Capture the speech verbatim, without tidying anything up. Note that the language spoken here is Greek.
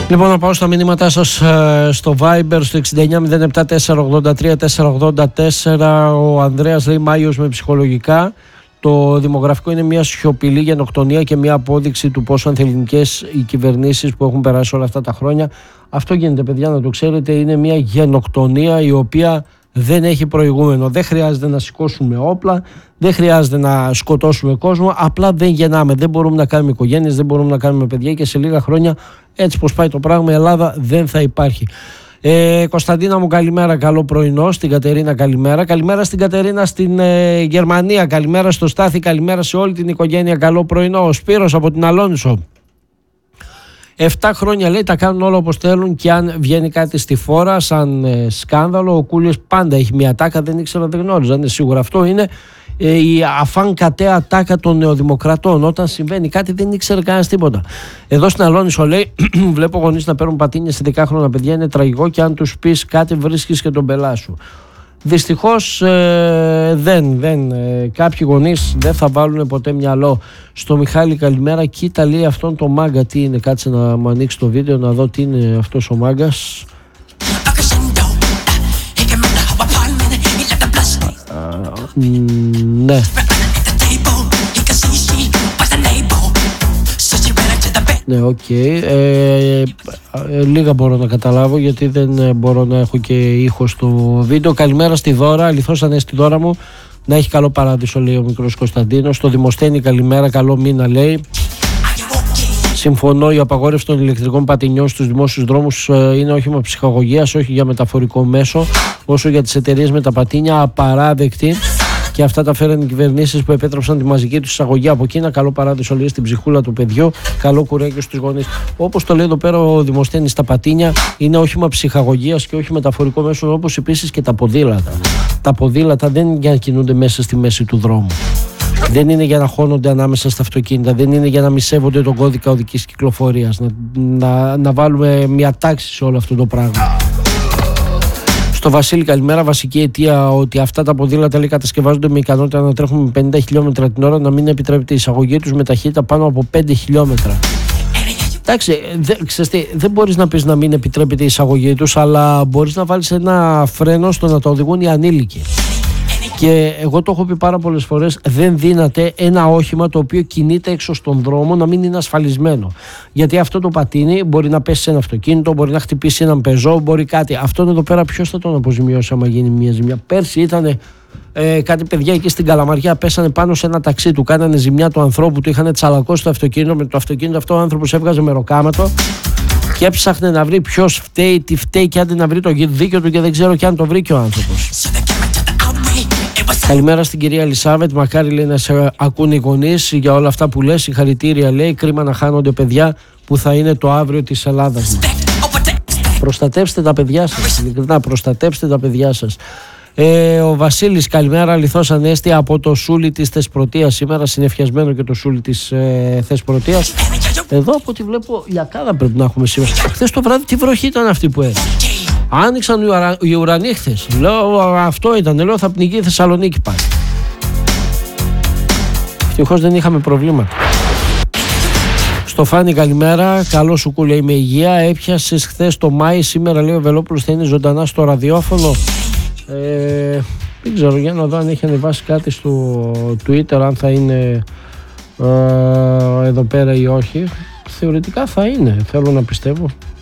Λοιπόν, να πάω στα μηνύματά σας στο Viber στο εξήντα εννιά μηδέν επτά τέσσερα ογδόντα τρία τέσσερα ογδόντα τέσσερα. Ο Ανδρέας λέει Μάιος με ψυχολογικά. Το δημογραφικό είναι μια σιωπηλή γενοκτονία και μια απόδειξη του πόσο ανθελληνικές οι κυβερνήσεις που έχουν περάσει όλα αυτά τα χρόνια. Αυτό γίνεται, παιδιά, να το ξέρετε. Είναι μια γενοκτονία η οποία δεν έχει προηγούμενο. Δεν χρειάζεται να σηκώσουμε όπλα, δεν χρειάζεται να σκοτώσουμε κόσμο. Απλά δεν γεννάμε. Δεν μπορούμε να κάνουμε οικογένειες, δεν μπορούμε να κάνουμε παιδιά και σε λίγα χρόνια, έτσι πως πάει το πράγμα, η Ελλάδα δεν θα υπάρχει. Ε, Κωνσταντίνα μου, καλημέρα, καλό πρωινό. Στην Κατερίνα, καλημέρα. Καλημέρα στην Κατερίνα στην ε, Γερμανία. Καλημέρα στο Στάθη, καλημέρα σε όλη την οικογένεια. Καλό πρωινό. Ο Σπύρος από την Αλόνισο. Εφτά χρόνια λέει τα κάνουν όλα όπως θέλουν και αν βγαίνει κάτι στη φόρα σαν ε, σκάνδαλο, ο Κούλιος πάντα έχει μια τάκα, δεν ήξερα, δεν γνώριζα. Είναι σίγουρα αυτό είναι ε, η αφάν κατέα τάκα των νεοδημοκρατών. Όταν συμβαίνει κάτι δεν ήξερε κανένας τίποτα. Εδώ στην Αλόνισο λέει βλέπω γονείς να παίρνουν πατίνια σε δεκάχρονα παιδιά, είναι τραγικό και αν τους πεις κάτι βρίσκεις και τον πελά σου. Δυστυχώς ε, δεν, δεν ε, κάποιοι γονείς δεν θα βάλουν ποτέ μυαλό. Στο Μιχάλη καλημέρα, κοίτα λέει αυτόν το μάγκα τι είναι, κάτσε να μου ανοίξει το βίντεο να δω τι είναι αυτός ο μάγκας. Ναι. Ναι, οκ. Okay. Ε, ε, λίγα μπορώ να καταλάβω γιατί δεν ε, μπορώ να έχω και ήχο στο βίντεο. Καλημέρα στη Δώρα, αληθώς αν είναι στη Δώρα μου. Να έχει καλό παράδεισο, λέει ο μικρός Κωνσταντίνος. Στο Δημοσθένη καλημέρα, καλό μήνα, λέει. Συμφωνώ, η απαγόρευση των ηλεκτρικών πατινιών στους δημόσιους δρόμους ε, είναι όχημα ψυχαγωγίας, όχι για μεταφορικό μέσο, όσο για τις εταιρείες με τα πατίνια, απαράδεκτη. Και αυτά τα φέραν οι κυβερνήσεις που επέτρεψαν τη μαζική του εισαγωγή από Κίνα. Καλό παράδεισο, λέει, στην ψυχούλα του παιδιού. Καλό κουρέγιο στους γονείς. Όπως το λέει εδώ πέρα ο Δημοσθένης, τα πατίνια είναι όχημα ψυχαγωγίας και όχι μεταφορικό μέσο, όπως επίσης και τα ποδήλατα. Τα ποδήλατα δεν είναι για να κινούνται μέσα στη μέση του δρόμου. Δεν είναι για να χώνονται ανάμεσα στα αυτοκίνητα. Δεν είναι για να μη σέβονται τον κώδικα οδικής κυκλοφορίας. Να, να, να βάλουμε μια τάξη σε όλο αυτό το πράγμα. Στο Βασίλη καλημέρα, βασική αιτία ότι αυτά τα ποδήλατα λέει, κατασκευάζονται με ικανότητα να τρέχουν με πενήντα χιλιόμετρα την ώρα, να μην επιτρέπεται η εισαγωγή τους με ταχύτητα πάνω από πέντε χιλιόμετρα. Εντάξει, δε, ξέρεις τι, δεν μπορείς να πεις να μην επιτρέπεται η εισαγωγή τους, αλλά μπορείς να βάλεις ένα φρένο στο να τα οδηγούν οι ανήλικοι. Και εγώ το έχω πει πάρα πολλές φορές, δεν δύναται ένα όχημα το οποίο κινείται έξω στον δρόμο να μην είναι ασφαλισμένο. Γιατί αυτό το πατίνι μπορεί να πέσει σε ένα αυτοκίνητο, μπορεί να χτυπήσει έναν πεζό, μπορεί κάτι. Αυτόν εδώ πέρα ποιος θα τον αποζημιώσει άμα γίνει μια ζημιά. Πέρσι ήταν ε, κάτι παιδιά εκεί στην Καλαμαριά, πέσανε πάνω σε ένα ταξί του, κάνανε ζημιά του ανθρώπου, του είχαν τσαλακώσει το αυτοκίνητο. Με το αυτοκίνητο αυτό ο άνθρωπος έβγαζε μεροκάματο και έψαχνε να βρει ποιος φταίει, τι φταίει και άντε να βρει το δίκιο του και δεν ξέρω και αν το βρήκε ο άνθρωπος. Καλημέρα στην κυρία Ελισάβετ. Μακάρι, λέει, να σε ακούνε οι γονείς για όλα αυτά που λες. Συγχαρητήρια, λέει. Κρίμα να χάνονται παιδιά που θα είναι το αύριο της Ελλάδας. Προστατεύστε τα παιδιά σας. Ειλικρινά, προστατεύστε τα παιδιά σας. Ε, ο Βασίλης, καλημέρα. Αληθώς ανέστη από το σούλι της Θεσπρωτείας σήμερα. Συνεφιασμένο και το σούλι της ε, Θεσπρωτείας. Εδώ από ό,τι βλέπω λιακάδα πρέπει να έχουμε σήμερα. Χθες το βράδυ τι βροχή ήταν αυτή που έρθει. Άνοιξαν οι, ουρα... οι ουρανοί χθες. Λέω αυτό ήταν. Λέω θα πνιγεί η Θεσσαλονίκη πάλι. Ευτυχώς δεν είχαμε προβλήματα. Στο Φάνη καλημέρα. Καλό σου κούλια, είμαι υγεία. Έπιασες χθες το Μάη. Σήμερα λέει ο Βελόπουλος θα είναι ζωντανά στο ραδιόφωνο. Ε, δεν ξέρω, για να δω αν έχει ανεβάσει κάτι στο Twitter, αν θα είναι ε, εδώ πέρα ή όχι. Θεωρητικά θα είναι, θέλω να πιστεύω.